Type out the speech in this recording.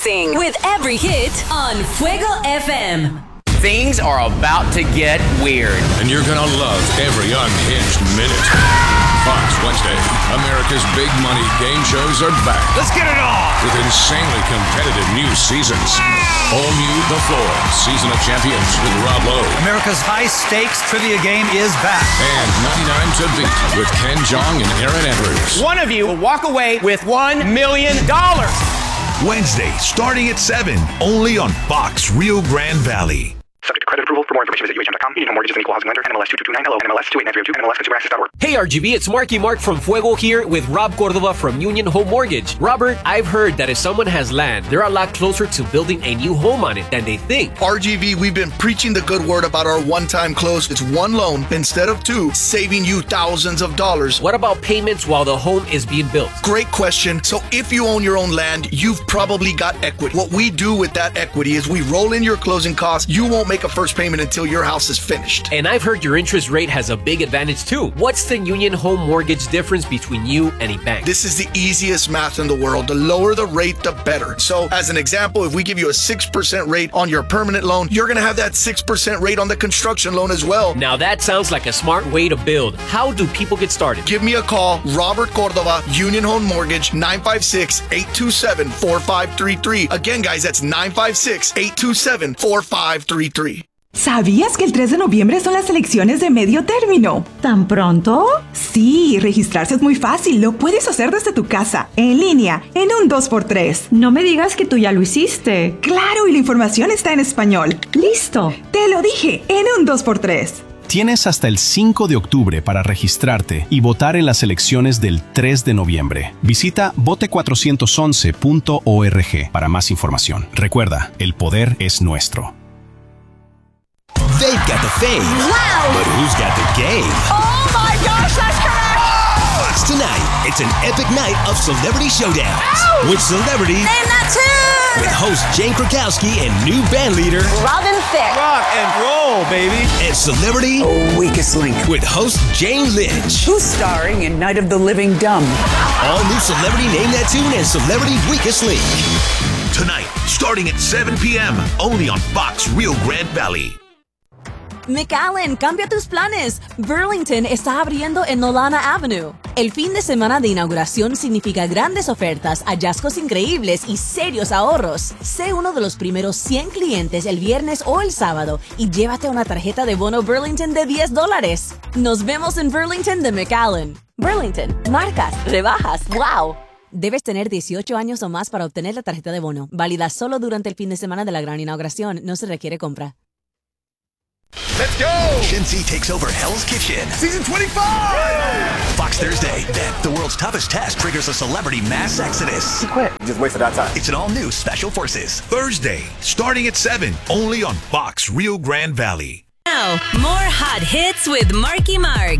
Rising with every hit on Fuego FM. Things are about to get weird. And you're gonna love every unhinged minute. Fox Wednesday, America's big money game shows are back. Let's get it on! With insanely competitive new seasons. All new The Floor, Season of Champions with Rob Lowe. America's high-stakes trivia game is back. And 99 to Beat with Ken Jeong and Aaron Edwards. One of you will walk away with $1 million. Wednesday, starting at 7, only on Fox Rio Grande Valley. Subject to credit approval. For more information visit UHM.com. Union Mortgage is an equal housing lender. NMLS 2229. Hello. NMLS 28932. NMLS ConsumerAccess.org. Hey RGB, it's Marky Mark from Fuego here with Rob Cordova from Union Home Mortgage. Robert, I've heard that if someone has land, they're a lot closer to building a new home on it than they think. RGV, we've been preaching the good word about our one-time close. It's one loan instead of two, saving you thousands of dollars. What about payments while the home is being built? Great question. So if you own your own land, you've probably got equity. What we do with that equity is we roll in your closing costs. You won't make a first payment until your house is finished. And I've heard your interest rate has a big advantage too. What's the Union Home Mortgage difference between you and a bank? This is the easiest math in the world. The lower the rate, the better. So as an example, if we give you a 6% rate on your permanent loan, you're going to have that 6% rate on the construction loan as well. Now that sounds like a smart way to build. How do people get started? Give me a call. Robert Cordova, Union Home Mortgage, 956-827-4533. Again, guys, that's 956-827-4533. ¿Sabías que el 3 de noviembre son las elecciones de medio término? ¿Tan pronto? Sí, registrarse es muy fácil. Lo puedes hacer desde tu casa, en línea, en un 2x3. No me digas que tú ya lo hiciste. Claro, y la información está en español. ¡Listo! Te lo dije, en un 2x3. Tienes hasta el 5 de octubre para registrarte y votar en las elecciones del 3 de noviembre. Visita vote411.org para más información. Recuerda, el poder es nuestro. They've got the fame. Wow! But who's got the game? Oh my gosh, that's correct! Tonight, it's an epic night of celebrity showdowns. Ow! With celebrity... Name that tune! With host Jane Krakowski and new band leader... Robin Thicke. Rock and roll, baby. And celebrity... Weakest Link. With host Jane Lynch. Who's starring in Night of the Living Dumb. All new Celebrity Name That Tune and Celebrity Weakest Link. Tonight, starting at 7 p.m., only on Fox Rio Grande Valley. McAllen, cambia tus planes. Burlington está abriendo en Nolana Avenue. El fin de semana de inauguración significa grandes ofertas, hallazgos increíbles y serios ahorros. Sé uno de los primeros 100 clientes el viernes o el sábado y llévate una tarjeta de bono Burlington de $10. Nos vemos en Burlington de McAllen. Burlington, marcas, rebajas, wow. Debes tener 18 años o más para obtener la tarjeta de bono. Válida solo durante el fin de semana de la gran inauguración. No se requiere compra. Let's go! Shinzi takes over Hell's Kitchen. Season 25! Fox Thursday. Then, the world's toughest test triggers a celebrity mass exodus. He quit. Just wasted our time. It's an all-new Special Forces. Thursday, starting at 7, only on Fox Rio Grande Valley. Now, more hot hits with Marky Mark.